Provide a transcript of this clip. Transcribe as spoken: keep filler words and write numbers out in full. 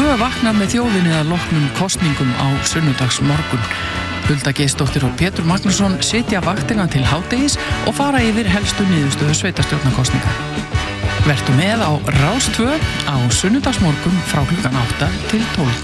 tvö vaknar með þjóðinni að loknum kosningum á sunnudagsmorgun. Hulda Geirsdóttir og Pétur Magnússon sitja vaktina til hádegis og fara yfir helstu niðurstöðu sveitarstjórnarkosninga. Vertu með á Rás tvö á sunnudagsmorgun frá klukkan átta til tólf.